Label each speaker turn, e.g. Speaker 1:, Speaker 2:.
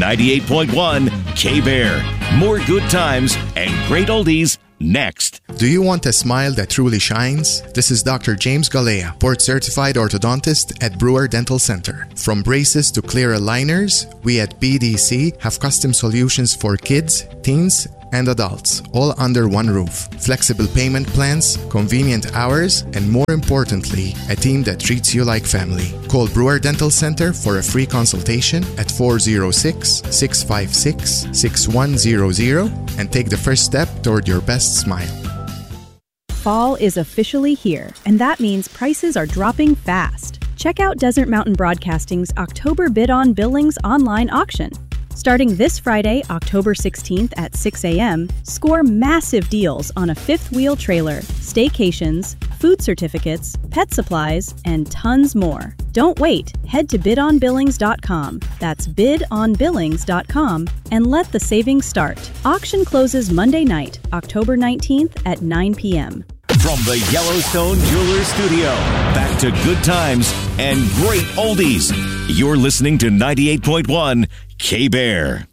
Speaker 1: 98.1 K-Bear. More good times and great oldies next.
Speaker 2: Do you want a smile that truly shines? This is Dr. James Galea, board-certified orthodontist at Brewer Dental Center. From braces to clear aligners, we at BDC have custom solutions for kids, teens, and adults, all under one roof. Flexible payment plans, convenient hours, and more importantly, a team that treats you like family. Call Brewer Dental Center for a free consultation at 406-656-6100 and take the first step toward your best smile.
Speaker 3: Fall is officially here, and that means prices are dropping fast. Check out Desert Mountain Broadcasting's October Bid-On Billings online auction. Starting this Friday, October 16th at 6 a.m., score massive deals on a fifth-wheel trailer, staycations, food certificates, pet supplies, and tons more. Don't wait. Head to bidonbillings.com. That's bidonbillings.com and let the savings start. Auction closes Monday night, October 19th at 9 p.m.
Speaker 1: From the Yellowstone Jewelers Studio, back to good times and great oldies. You're listening to 98.1 K-Bear.